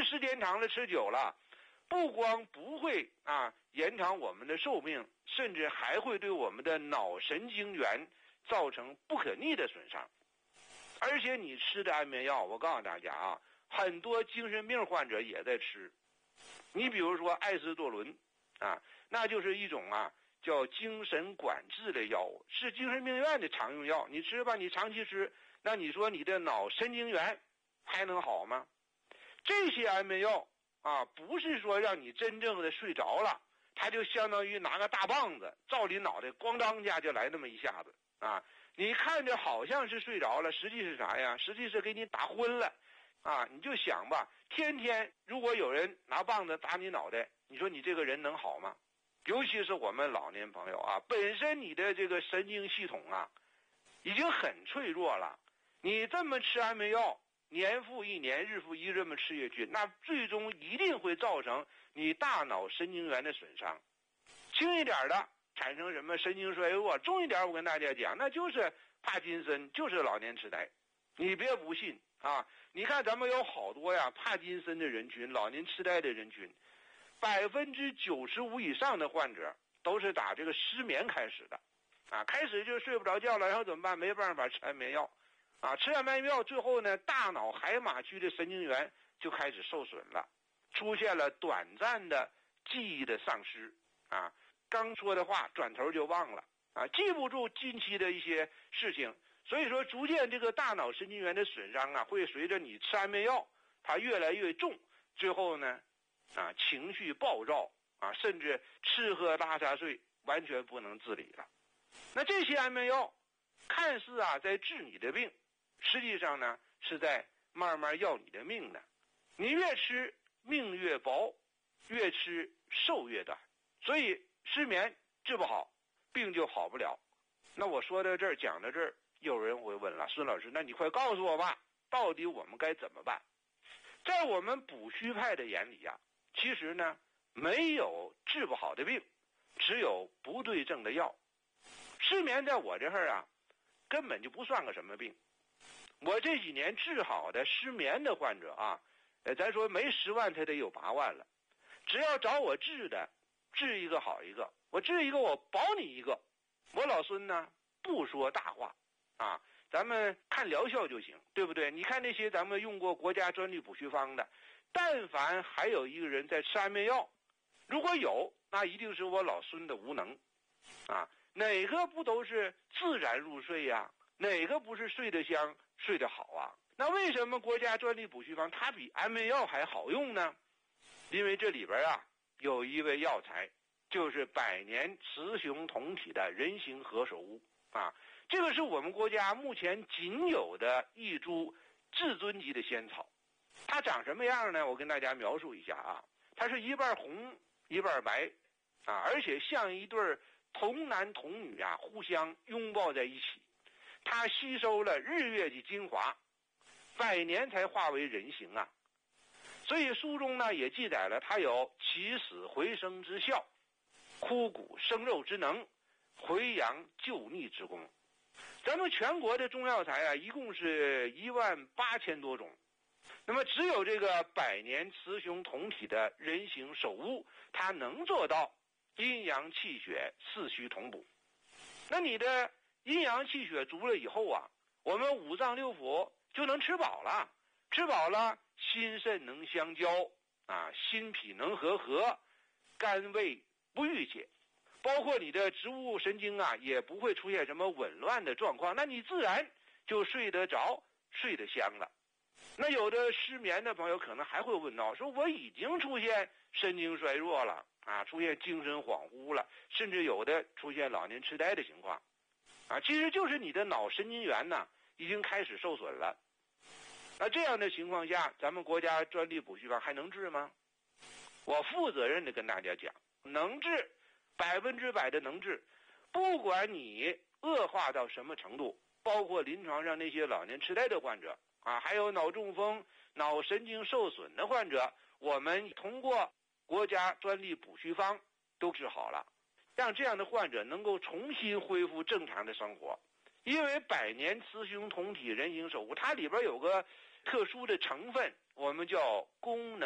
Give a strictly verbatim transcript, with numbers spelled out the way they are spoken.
时间长了，吃久了，不光不会啊延长我们的寿命，甚至还会对我们的脑神经元造成不可逆的损伤。而且你吃的安眠药，我告诉大家啊，很多精神病患者也在吃。你比如说艾司唑仑啊，那就是一种啊叫精神管制的药物，是精神病院的常用药。你吃吧，你长期吃，那你说你的脑神经元还能好吗？这些安眠药啊，不是说让你真正的睡着了，它就相当于拿个大棒子照你脑袋咣当下就来那么一下子啊。你看着好像是睡着了，实际是啥呀？实际是给你打昏了啊！你就想吧，天天如果有人拿棒子打你脑袋，你说你这个人能好吗？尤其是我们老年朋友啊，本身你的这个神经系统啊已经很脆弱了，你这么吃安眠药，年复一年，日复一日这么吃下去，那最终一定会造成你大脑神经元的损伤。轻一点的产生什么神经衰弱，重一点我跟大家讲，那就是帕金森，就是老年痴呆。你别不信啊，你看咱们有好多呀帕金森的人群，老年痴呆的人群，百分之九十五以上的患者都是打这个失眠开始的啊，开始就睡不着觉了，然后怎么办？没办法吃安眠药啊，吃安眠药最后呢，大脑海马区的神经元就开始受损了，出现了短暂的记忆的丧失啊，刚说的话转头就忘了啊，记不住近期的一些事情，所以说逐渐这个大脑神经元的损伤啊，会随着你吃安眠药它越来越重，最后呢啊情绪暴躁啊，甚至吃喝拉撒睡完全不能自理了。那这些安眠药看似啊在治你的病，实际上呢是在慢慢要你的命的。你越吃命越薄，越吃寿越短，所以失眠治不好，病就好不了。那我说到这儿，讲到这儿，有人会问了，孙老师，那你快告诉我吧，到底我们该怎么办？在我们补虚派的眼里啊，其实呢没有治不好的病，只有不对症的药。失眠在我这儿啊根本就不算个什么病。我这几年治好的失眠的患者啊，呃，咱说没十万他得有八万了。只要找我治的，治一个好一个，我治一个我保你一个。我老孙呢不说大话啊，咱们看疗效就行，对不对？你看那些咱们用过国家专利补虚方的，但凡还有一个人在吃安眠药，如果有，那一定是我老孙的无能啊。哪个不都是自然入睡呀？哪个不是睡得香睡得好啊？那为什么国家专利补虚方它比安眠药还好用呢？因为这里边啊有一味药材，就是百年雌雄同体的人形何首乌啊，这个是我们国家目前仅有的一株至尊级的仙草。它长什么样呢？我跟大家描述一下啊，它是一半红一半白啊，而且像一对童男童女啊互相拥抱在一起。它吸收了日月的精华，百年才化为人形啊。所以书中呢也记载了它有起死回生之效，枯骨生肉之能，回阳救逆之功。咱们全国的中药材啊一共是一万八千多种，那么只有这个百年雌雄同体的人形首乌，它能做到阴阳气血四虚同补。那你的阴阳气血足了以后啊，我们五脏六腑就能吃饱了，吃饱了心肾能相交啊，心脾能和合，肝胃不郁结，包括你的植物神经啊也不会出现什么紊乱的状况，那你自然就睡得着睡得香了。那有的失眠的朋友可能还会问到，说我已经出现神经衰弱了啊，出现精神恍惚了，甚至有的出现老年痴呆的情况啊，其实就是你的脑神经元呢已经开始受损了。那这样的情况下，咱们国家专利补虚方还能治吗？我负责任的跟大家讲，能治，百分之百的能治。不管你恶化到什么程度，包括临床上那些老年痴呆的患者啊，还有脑中风、脑神经受损的患者，我们通过国家专利补虚方都治好了，让这样的患者能够重新恢复正常的生活。因为百年雌雄同体人形首乌，它里边有个特殊的成分，我们叫功能